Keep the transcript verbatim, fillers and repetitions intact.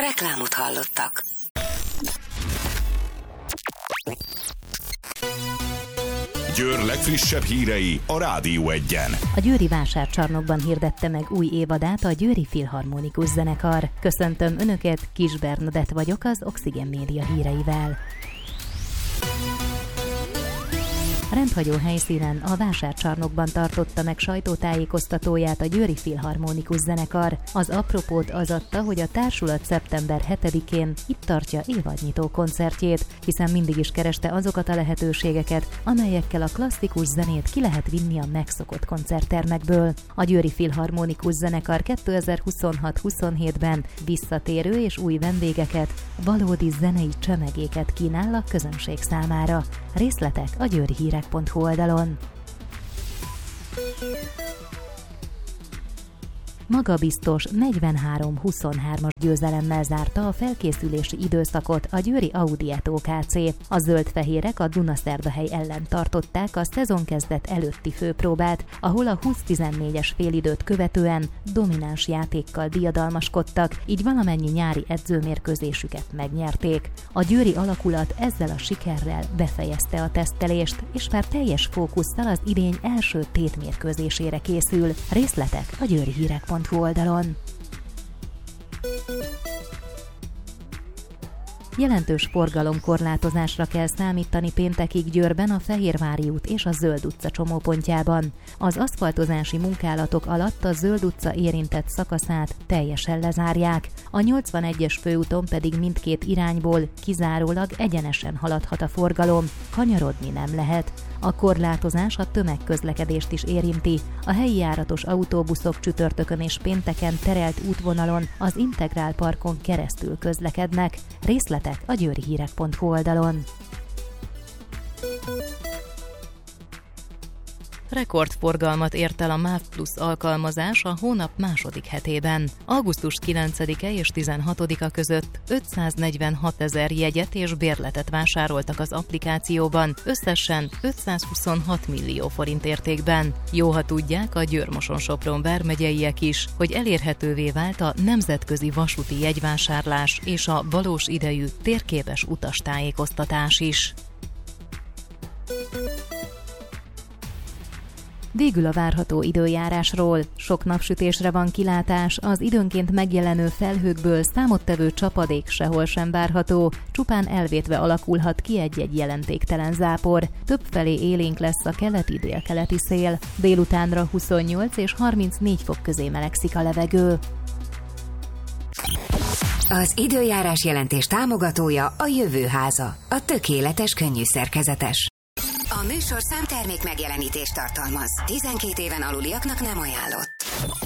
Reklámot hallottak. Győr legfrissebb hírei a Rádió Egyen. A győri vásárcsarnokban hirdette meg új évadát a Győri Filharmonikus Zenekar. Köszöntöm Önöket, Kis Bernadett vagyok az Oxygen Média híreivel. Rendhagyó helyszínen, a vásárcsarnokban tartotta meg sajtótájékoztatóját a Győri Filharmonikus Zenekar. Az apropót az adta, hogy a társulat szeptember hetedikén itt tartja évadnyitó koncertjét, hiszen mindig is kereste azokat a lehetőségeket, amelyekkel a klasszikus zenét ki lehet vinni a megszokott koncerttermekből. A Győri Filharmonikus Zenekar kétezer-huszonhat-huszonhétben visszatérő és új vendégeket, valódi zenei csemegéket kínál a közönség számára. Részletek a győri hírek pont hu oldalon. Magabiztos negyvenhárom huszonhármas győzelemmel zárta a felkészülési időszakot a győri Audi Eto Kc. A zöld-fehérek a Dunaszerdahely ellen tartották a szezonkezdet előtti főpróbát, ahol a húsz tizennégyes félidőt követően domináns játékkal diadalmaskodtak, így valamennyi nyári edzőmérkőzésüket megnyerték. A győri alakulat ezzel a sikerrel befejezte a tesztelést, és már teljes fókusszal az idény első tétmérkőzésére készül. Részletek a győri hírek pont hu oldalon. Jelentős forgalomkorlátozásra kell számítani péntekig Győrben a Fehérvári út és a Zöld utca csomópontjában. Az aszfaltozási munkálatok alatt a Zöld utca érintett szakaszát teljesen lezárják, a nyolcvanegyes főúton pedig mindkét irányból kizárólag egyenesen haladhat a forgalom, kanyarodni nem lehet. A korlátozás a tömegközlekedést is érinti. A helyi járatos autóbuszok csütörtökön és pénteken terelt útvonalon az Integrál Parkon keresztül közlekednek. Részletek a győri hírek pont hu oldalon. Rekordforgalmat ért el a MÁV Plusz alkalmazás a hónap második hetében. augusztus kilencedike és tizenhatodika között ötszáznegyvenhatezer jegyet és bérletet vásároltak az applikációban, összesen ötszázhuszonhat millió forint értékben. Jó, ha tudják a Győr-Moson-Sopron vármegyeiek is, hogy elérhetővé vált a nemzetközi vasúti jegyvásárlás és a valós idejű térképes utastájékoztatás is. Végül a várható időjárásról. Sok napsütésre van kilátás, az időnként megjelenő felhőkből számottevő csapadék sehol sem várható, csupán elvétve alakulhat ki egy-egy jelentéktelen zápor. Többfelé élénk lesz a keleti-délkeleti szél, délutánra huszonnyolc és harmincnégy fok közé melegszik a levegő. Az időjárás jelentés támogatója a Jövőháza, a tökéletes könnyű szerkezetes. A műsor számtermék megjelenítést tartalmaz. tizenkét éven aluliaknak nem ajánlott.